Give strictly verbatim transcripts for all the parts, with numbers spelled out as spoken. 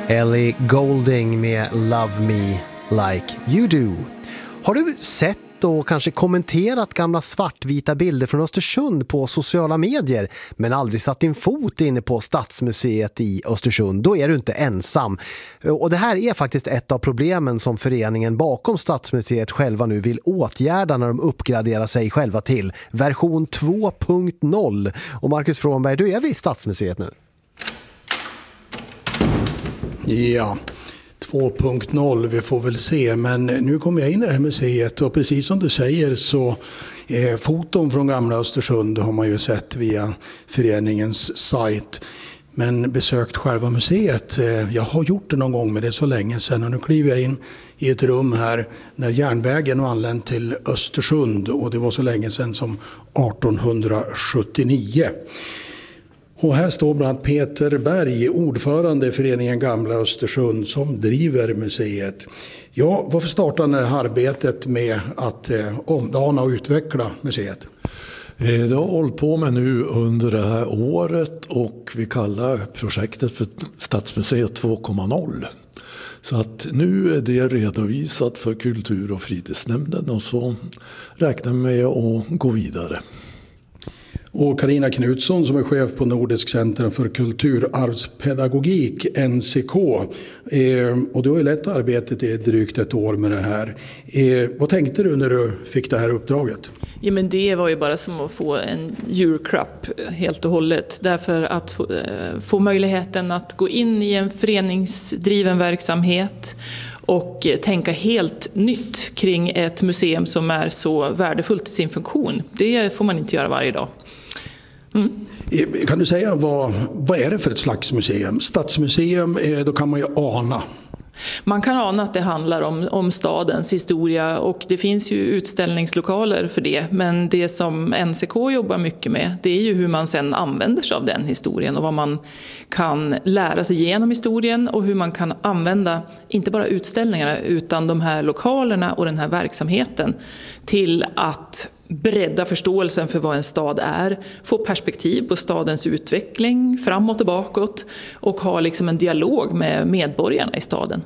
Ellie Goulding med Love Me Like You Do. Har du sett och kanske kommenterat gamla svartvita bilder från Östersund på sociala medier men aldrig satt din fot inne på Stadsmuseet i Östersund? Då är du inte ensam. Och det här är faktiskt ett av problemen som föreningen bakom Stadsmuseet själva nu vill åtgärda när de uppgraderar sig själva till version två punkt noll. Och Marcus Frånberg, du är vid Stadsmuseet nu. Ja, två punkt noll, vi får väl se. Men nu kommer jag in i det här museet och precis som du säger så eh, foton från gamla Östersund har man ju sett via föreningens sajt. Men besökt själva museet, eh, jag har gjort det någon gång men det är så länge sedan. Och nu kliver jag in i ett rum här när järnvägen var anländ till Östersund och det var så länge sedan som artonhundrasjuttionio. Och här står bland annat Peter Berg, ordförande i föreningen Gamla Östersund som driver museet. Ja, varför startade det här arbetet med att eh, omdana och utveckla museet? Det har hållit på med nu under det här året och vi kallar projektet för Stadsmuseet två punkt noll. Så att nu är det redovisat för kultur- och fritidsnämnden och så räknar vi med att gå vidare. Och Carina Knutsson som är chef på Nordisk Centrum för kulturarvspedagogik, N C K. Eh, och du har ju lett arbetet i drygt ett år med det här. Eh, vad tänkte du när du fick det här uppdraget? Ja, men det var ju bara som att få en julklapp helt och hållet. Därför att få, eh, få möjligheten att gå in i en föreningsdriven verksamhet och tänka helt nytt kring ett museum som är så värdefullt i sin funktion. Det får man inte göra varje dag. Mm. Kan du säga vad, vad är det för ett slags museum? Stadsmuseum, då kan man ju ana. Man kan ana att det handlar om, om stadens historia och det finns ju utställningslokaler för det. Men det som N C K jobbar mycket med det är ju hur man sedan använder sig av den historien och vad man kan lära sig genom historien och hur man kan använda inte bara utställningarna utan de här lokalerna och den här verksamheten till att bredda förståelsen för vad en stad är, få perspektiv på stadens utveckling framåt och bakåt och ha liksom en dialog med medborgarna i staden.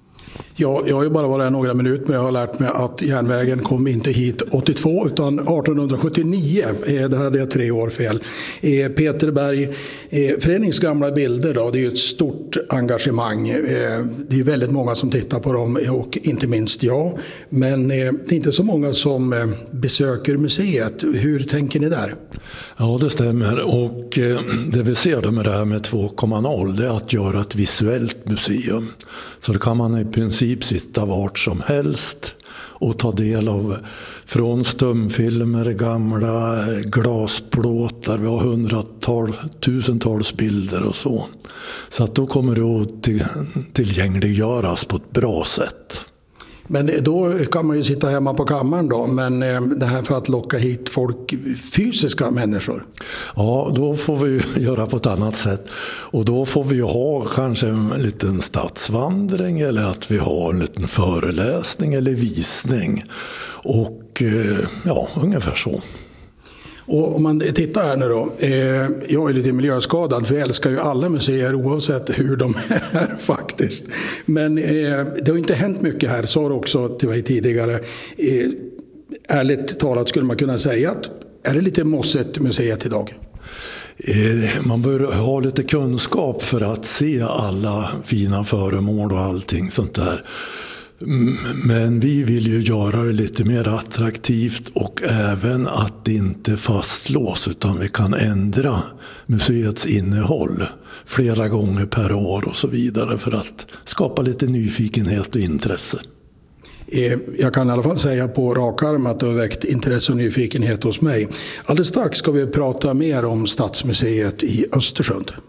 Ja, jag har ju bara varit här några minuter men jag har lärt mig att järnvägen kom inte hit åttiotvå utan artonhundrasjuttionio. Eh, där hade jag tre år fel. Eh, Peter Berg, eh, förenings gamla bilder då, det är ju ett stort engagemang. Eh, det är väldigt många som tittar på dem och inte minst jag. Men eh, det är inte så många som eh, besöker museet. Hur tänker ni där? Ja, det stämmer. Och eh, det vi ser då med det här med två punkt noll det är att göra ett visuellt museum. Så det kan man i princip sitta vart som helst och ta del av från stumfilmer, gamla glasplåtar, vi har hundratals, tusentals bilder och så. Så att då kommer det att till, tillgängliggöras på ett bra sätt. Men då kan man ju sitta hemma på kammaren då, men det här för att locka hit folk, fysiska människor. Ja, då får vi göra på ett annat sätt. Och då får vi ha kanske en liten stadsvandring eller att vi har en liten föreläsning eller visning. Och ja, ungefär så. Och om man tittar här nu då, eh, jag är lite miljöskadad för jag älskar ju alla museer oavsett hur de är faktiskt. Men eh, det har inte hänt mycket här, sa du också till mig tidigare. Eh, ärligt talat skulle man kunna säga att är det lite mossigt museet idag? Man bör ha lite kunskap för att se alla fina föremål och allting sånt där. Men vi vill ju göra det lite mer attraktivt och även att det inte fastslås utan vi kan ändra museets innehåll flera gånger per år och så vidare för att skapa lite nyfikenhet och intresse. Jag kan i alla fall säga på rak arm att det har väckt intresse och nyfikenhet hos mig. Alldeles strax ska vi prata mer om Stadsmuseet i Östersund.